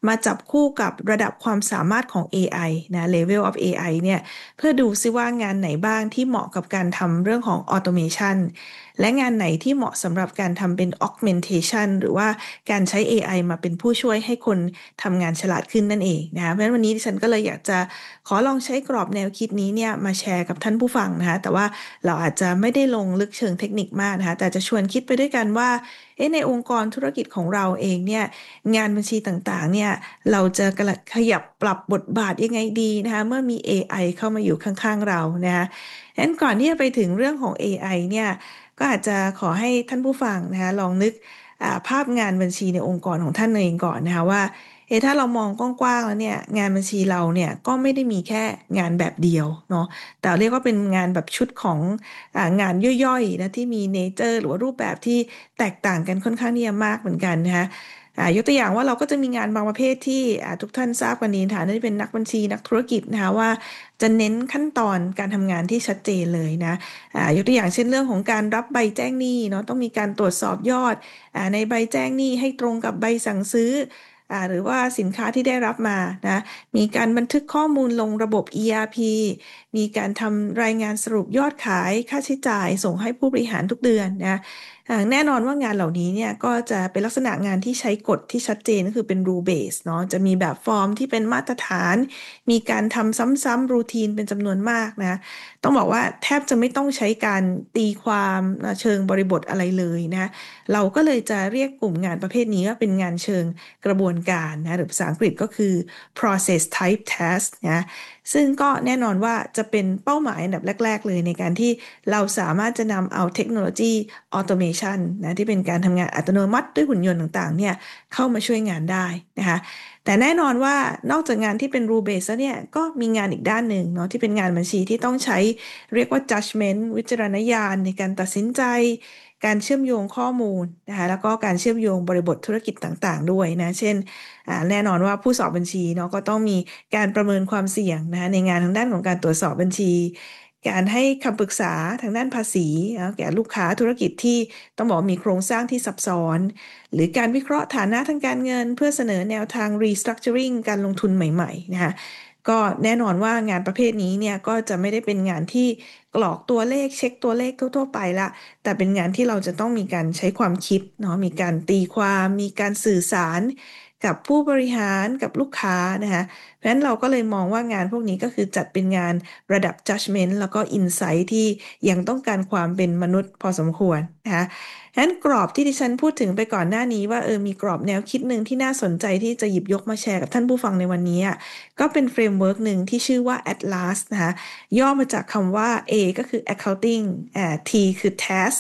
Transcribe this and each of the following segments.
มาจับคู่กับระดับความสามารถของ AI นะ level of AI เนี่ยเพื่อดูซิว่างานไหนบ้างที่เหมาะกับการทำเรื่องของ automation และงานไหนที่เหมาะสำหรับการทำเป็น augmentation หรือว่าการใช้ AI มาเป็นผู้ช่วยให้คนทำงานฉลาดขึ้นนั่นเองนะคะเพราะฉะนั้นวันนี้ดิฉันก็เลยอยากจะขอลองใช้กรอบแนวคิดนี้เนี่ยมาแชร์กับท่านผู้ฟังนะคะแต่ว่าเราอาจจะไม่ได้ลงลึกเชิงเทคนิคมากนะคะแต่จะชวนคิดไปด้วยกันว่าในองค์กรธุรกิจของเราเองเนี่ยงานบัญชีต่างๆเนี่ยเราจะขยับปรับบทบาทยังไงดีนะคะเมื่อมี AI เข้ามาอยู่ข้างๆเรานะคะงั้นก่อนที่จะไปถึงเรื่องของ AI เนี่ยก็อาจจะขอให้ท่านผู้ฟังนะคะลองนึกภาพงานบัญชีในองค์กรของท่านเองก่อนนะคะว่าถ้าเรามองกว้างๆแล้วเนี่ยงานบัญชีเราเนี่ยก็ไม่ได้มีแค่งานแบบเดียวเนาะแต่เรียกว่าเป็นงานแบบชุดของงานย่อยๆนะที่มีเนเจอร์หรือว่ารูปแบบที่แตกต่างกันค่อนข้างที่จะมากเหมือนกันนะคะยกตัวอย่างว่าเราก็จะมีงานบางประเภทที่ทุกท่านทราบกันดีฐานะที่เป็นนักบัญชีนักธุรกิจนะคะว่าจะเน้นขั้นตอนการทำงานที่ชัดเจนเลยนะยกตัวอย่างเช่นเรื่องของการรับใบแจ้งหนี้เนาะต้องมีการตรวจสอบยอดในใบแจ้งหนี้ให้ตรงกับใบสั่งซื้อหรือว่าสินค้าที่ได้รับมานะมีการบันทึกข้อมูลลงระบบ ERP มีการทำรายงานสรุปยอดขายค่าใช้จ่ายส่งให้ผู้บริหารทุกเดือนนะแน่นอนว่างานเหล่านี้เนี่ยก็จะเป็นลักษณะงานที่ใช้กฎที่ชัดเจนก็คือเป็น rule base เนาะจะมีแบบฟอร์มที่เป็นมาตรฐานมีการทำซ้ำๆรูทีนเป็นจำนวนมากนะต้องบอกว่าแทบจะไม่ต้องใช้การตีความเชิงบริบทอะไรเลยนะเราก็เลยจะเรียกกลุ่มงานประเภทนี้ว่าเป็นงานเชิงกระบวนการนะหรือภาษาอังกฤษก็คือ process type task นะซึ่งก็แน่นอนว่าจะเป็นเป้าหมายอันดับแรกๆเลยในการที่เราสามารถจะนำเอาเทคโนโลยี automation นะที่เป็นการทำงานอัตโนมัติด้วยหุ่นยนต์ต่างๆเนี่ยเข้ามาช่วยงานได้นะคะแต่แน่นอนว่านอกจากงานที่เป็น rule based แล้วเนี่ยก็มีงานอีกด้านหนึ่งเนาะที่เป็นงานบัญชีที่ต้องใช้เรียกว่า judgment วิจารณญาณในการตัดสินใจการเชื่อมโยงข้อมูลนะคะแล้วก็การเชื่อมโยงบริบทธุรกิจต่างๆด้วยนะเช่นแน่นอนว่าผู้สอบบัญชีเนาะก็ต้องมีการประเมินความเสี่ยงนะคะในงานทางด้านของการตรวจสอบบัญชีการให้คำปรึกษาทางด้านภาษีนะแก่ลูกค้าธุรกิจที่ต้องบอกมีโครงสร้างที่ซับซ้อนหรือการวิเคราะห์ฐานะทางการเงินเพื่อเสนอแนวทาง restructuring การลงทุนใหม่ๆนะคะก็แน่นอนว่างานประเภทนี้เนี่ยก็จะไม่ได้เป็นงานที่กรอกตัวเลขเช็คตัวเลขทั่วๆไปละแต่เป็นงานที่เราจะต้องมีการใช้ความคิดเนาะมีการตีความมีการสื่อสารกับผู้บริหารกับลูกค้านะคะเพราะฉะนั้นเราก็เลยมองว่างานพวกนี้ก็คือจัดเป็นงานระดับ judgment แล้วก็ insight ที่ยังต้องการความเป็นมนุษย์พอสมควรนะคะฉะนั้นกรอบที่ดิฉันพูดถึงไปก่อนหน้านี้ว่ามีกรอบแนวคิดหนึ่งที่น่าสนใจที่จะหยิบยกมาแชร์กับท่านผู้ฟังในวันนี้ก็เป็นเฟรมเวิร์กหนึ่งที่ชื่อว่า Atlas นะคะย่อมาจากคำว่า A ก็คือ accounting T คือ task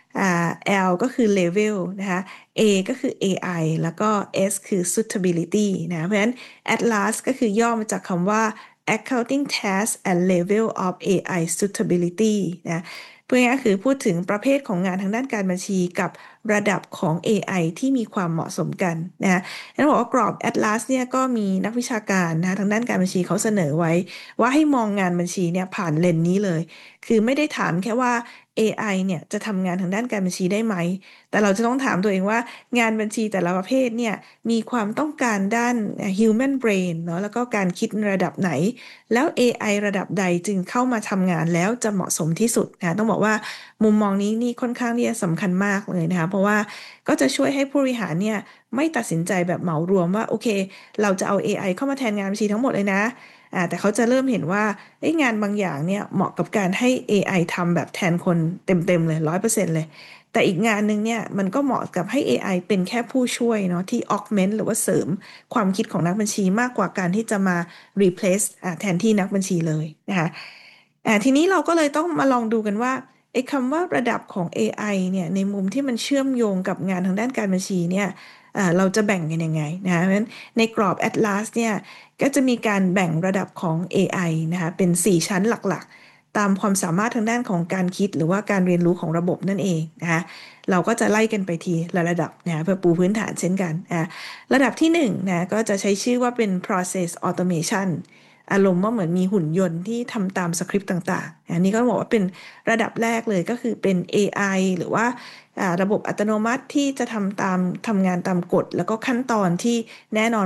L ก็คือ level นะคะ A ก็คือ AI แล้วก็ S คือ suitability นะเพราะฉะนั้น Atlas ก็คือย่อมาจากคำว่า Accounting Task and Level of AI Suitability นะเพื่อง่ายๆคือพูดถึงประเภทของงานทางด้านการบัญชีกับระดับของ AI ที่มีความเหมาะสมกันนะนั่นบอกว่ากรอบ Atlas เนี่ยก็มีนักวิชาการนะทางด้านการบัญชีเขาเสนอไว้ว่าให้มองงานบัญชีเนี่ยผ่านเลนส์นี้เลยคือไม่ได้ถามแค่ว่า AI เนี่ยจะทำงานทางด้านการบัญชีได้ไหมแต่เราจะต้องถามตัวเองว่างานบัญชีแต่ละประเภทเนี่ยมีความต้องการด้าน human brain เนาะแล้วก็การคิดระดับไหนแล้ว AI ระดับใดจึงเข้ามาทำงานแล้วจะเหมาะสมที่สุดนะต้องบอกว่ามุมมองนี้นี่ค่อนข้างที่จะสำคัญมากเลยนะคะเพราะว่าก็จะช่วยให้ผู้บริหารเนี่ยไม่ตัดสินใจแบบเหมารวมว่าโอเคเราจะเอา AI เข้ามาแทนงานบัญชีทั้งหมดเลยนะแต่เขาจะเริ่มเห็นว่างานบางอย่างเนี่ยเหมาะกับการให้ AI ทำแบบแทนคนเต็มๆเลย100%เลยแต่อีกงานหนึ่งเนี่ยมันก็เหมาะกับให้ AI เป็นแค่ผู้ช่วยเนาะที่ augment หรือว่าเสริมความคิดของนักบัญชีมากกว่าการที่จะมา replace แทนที่นักบัญชีเลยนะคะทีนี้เราก็เลยต้องมาลองดูกันว่าไอ้คำว่าระดับของ AI เนี่ยในมุมที่มันเชื่อมโยงกับงานทางด้านการบัญชีเนี่ยเราจะแบ่งกันยังไงนะคะเพราะฉะนั้นในกรอบ Atlas เนี่ยก็จะมีการแบ่งระดับของ AI นะคะเป็น4ชั้นหลักๆตามความสามารถทางด้านของการคิดหรือว่าการเรียนรู้ของระบบนั่นเองนะคะเราก็จะไล่กันไปทีละระดับนะเพื่อปูพื้นฐานเช่นกันระดับที่1นะก็จะใช้ชื่อว่าเป็น process automation อารมณ์ว่าเหมือนมีหุ่นยนต์ที่ทำตามสคริปต์ต่างๆอันนี้ก็บอกว่าเป็นระดับแรกเลยก็คือเป็น AI หรือว่าระบบอัตโนมัติที่จะทำงานตามกฎแล้วก็ขั้นตอนที่แน่นอน